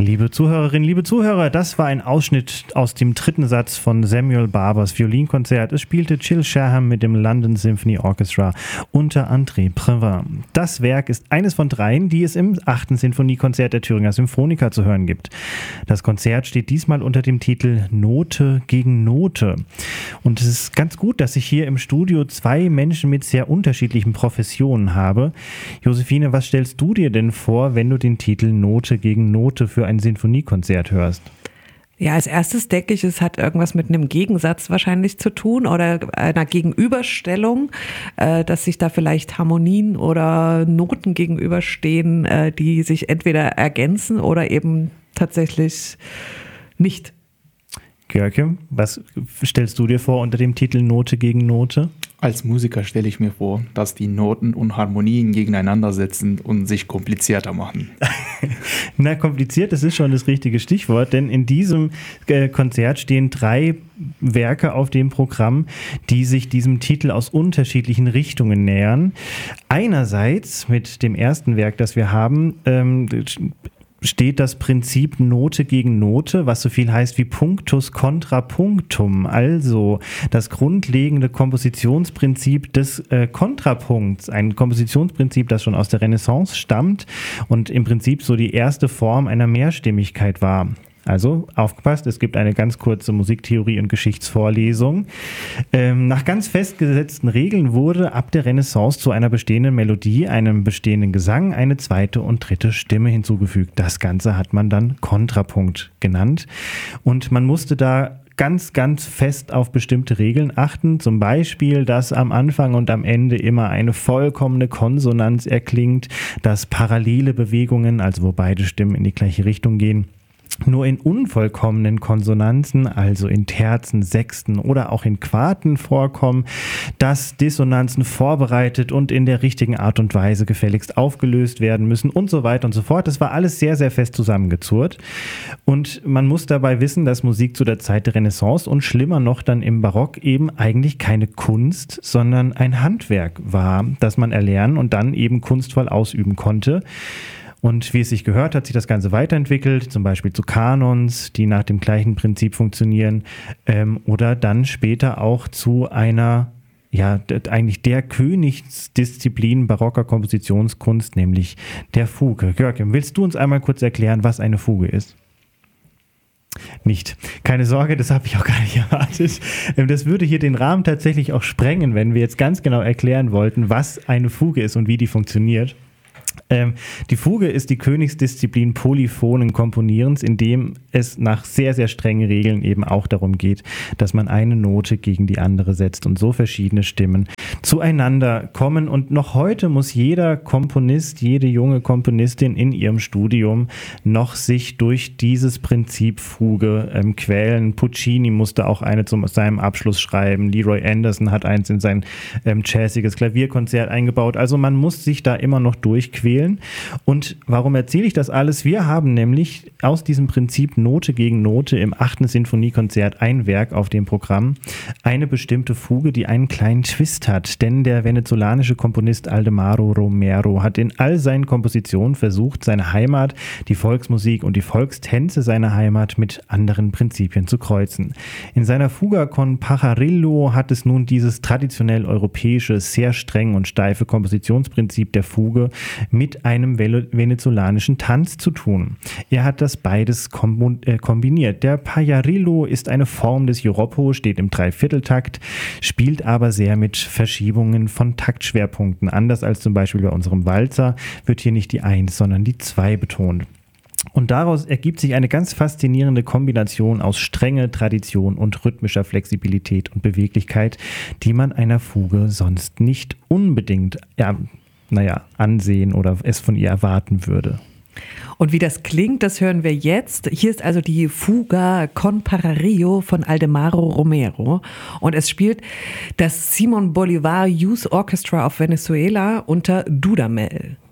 Liebe Zuhörerinnen, liebe Zuhörer, das war ein Ausschnitt aus dem dritten Satz von Samuel Barbers Violinkonzert. Es spielte Jill Sherham mit dem London Symphony Orchestra unter André Previn. Das Werk ist eines von dreien, die es im 8. Sinfoniekonzert der Thüringer Symphoniker zu hören gibt. Das Konzert steht diesmal unter dem Titel Note gegen Note. Und es ist ganz gut, dass ich hier im Studio zwei Menschen mit sehr unterschiedlichen Professionen habe. Josephine, was stellst du dir denn vor, wenn du den Titel Note gegen Note für ein Sinfoniekonzert hörst? Ja, als erstes denke ich, es hat irgendwas mit einem Gegensatz wahrscheinlich zu tun oder einer Gegenüberstellung, dass sich da vielleicht Harmonien oder Noten gegenüberstehen, die sich entweder ergänzen oder eben tatsächlich nicht. Görke, was stellst du dir vor unter dem Titel Note gegen Note? Als Musiker stelle ich mir vor, dass die Noten und Harmonien gegeneinander sitzen und sich komplizierter machen. Na, kompliziert, das ist schon das richtige Stichwort, denn in diesem Konzert stehen drei Werke auf dem Programm, die sich diesem Titel aus unterschiedlichen Richtungen nähern. Einerseits mit dem ersten Werk, das wir haben, steht das Prinzip Note gegen Note, was so viel heißt wie Punctus contra punctum, also das grundlegende Kompositionsprinzip des Kontrapunkts, ein Kompositionsprinzip, das schon aus der Renaissance stammt und im Prinzip so die erste Form einer Mehrstimmigkeit war. Also, aufgepasst, es gibt eine ganz kurze Musiktheorie- und Geschichtsvorlesung. Nach ganz festgesetzten Regeln wurde ab der Renaissance zu einer bestehenden Melodie, einem bestehenden Gesang, eine zweite und dritte Stimme hinzugefügt. Das Ganze hat man dann Kontrapunkt genannt. Und man musste da ganz, ganz fest auf bestimmte Regeln achten. Zum Beispiel, dass am Anfang und am Ende immer eine vollkommene Konsonanz erklingt, dass parallele Bewegungen, also wo beide Stimmen in die gleiche Richtung gehen, nur in unvollkommenen Konsonanzen, also in Terzen, Sechsten oder auch in Quarten vorkommen, dass Dissonanzen vorbereitet und in der richtigen Art und Weise gefälligst aufgelöst werden müssen und so weiter und so fort. Das war alles sehr, sehr fest zusammengezurrt. Und man muss dabei wissen, dass Musik zu der Zeit der Renaissance und schlimmer noch dann im Barock eben eigentlich keine Kunst, sondern ein Handwerk war, das man erlernen und dann eben kunstvoll ausüben konnte. Und wie es sich gehört, hat sich das Ganze weiterentwickelt, zum Beispiel zu Kanons, die nach dem gleichen Prinzip funktionieren, oder dann später auch zu einer, ja, eigentlich der Königsdisziplin barocker Kompositionskunst, nämlich der Fuge. Görkem, willst du uns einmal kurz erklären, was eine Fuge ist? Nicht. Keine Sorge, das habe ich auch gar nicht erwartet. Das würde hier den Rahmen tatsächlich auch sprengen, wenn wir jetzt ganz genau erklären wollten, was eine Fuge ist und wie die funktioniert. Die Fuge ist die Königsdisziplin polyphonen Komponierens, in dem es nach sehr, sehr strengen Regeln eben auch darum geht, dass man eine Note gegen die andere setzt und so verschiedene Stimmen zueinander kommen. Und noch heute muss jeder Komponist, jede junge Komponistin in ihrem Studium noch sich durch dieses Prinzip Fuge quälen. Puccini musste auch eine zu seinem Abschluss schreiben. Leroy Anderson hat eins in sein jazziges Klavierkonzert eingebaut. Also man muss sich da immer noch durchquälen. Und warum erzähle ich das alles? Wir haben nämlich aus diesem Prinzip Note gegen Note im 8. Sinfoniekonzert ein Werk auf dem Programm, eine bestimmte Fuge, die einen kleinen Twist hat. Denn der venezolanische Komponist Aldemaro Romero hat in all seinen Kompositionen versucht, seine Heimat, die Volksmusik und die Volkstänze seiner Heimat mit anderen Prinzipien zu kreuzen. In seiner Fuga con Pajarillo hat es nun dieses traditionell europäische, sehr streng und steife Kompositionsprinzip der Fuge mit einem venezolanischen Tanz zu tun. Er hat das beides kombiniert. Der Pajarillo ist eine Form des Joropo, steht im Dreivierteltakt, spielt aber sehr mit Verschiebungen von Taktschwerpunkten. Anders als zum Beispiel bei unserem Walzer wird hier nicht die 1, sondern die 2 betont. Und daraus ergibt sich eine ganz faszinierende Kombination aus Strenge, Tradition und rhythmischer Flexibilität und Beweglichkeit, die man einer Fuge sonst nicht unbedingt ansehen oder es von ihr erwarten würde. Und wie das klingt, das hören wir jetzt. Hier ist also die Fuga con Pajarillo von Aldemaro Romero und es spielt das Simón Bolívar Youth Orchestra of Venezuela unter Dudamel.